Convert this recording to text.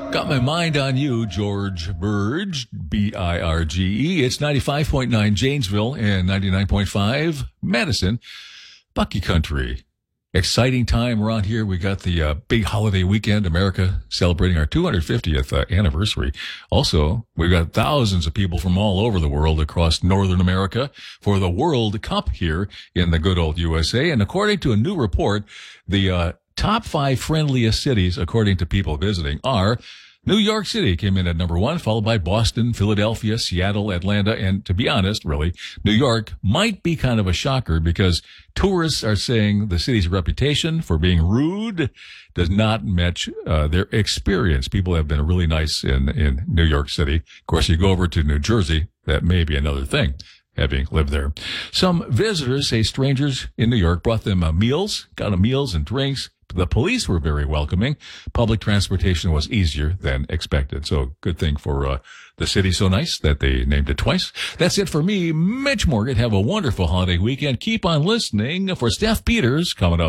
Got my mind on you, George Burge, B-I-R-G-E. It's 95.9 Janesville and 99.5 Madison, Bucky Country. Exciting time around here. We got the big holiday weekend, America celebrating our 250th anniversary. Also, we've got thousands of people from all over the world across Northern America for the World Cup here in the good old USA. And according to a new report, the top 5 friendliest cities, according to people visiting, are New York City came in at number 1, followed by Boston, Philadelphia, Seattle, Atlanta, and to be honest, really, New York might be kind of a shocker because tourists are saying the city's reputation for being rude does not match their experience. People have been really nice in New York City. Of course, you go over to New Jersey, that may be another thing, having lived there. Some visitors say strangers in New York brought them meals, got them meals and drinks. The police were very welcoming. Public transportation was easier than expected. So good thing for the city so nice that they named it twice. That's it for me, Mitch Morgan. Have a wonderful holiday weekend. Keep on listening for Steph Peters coming up.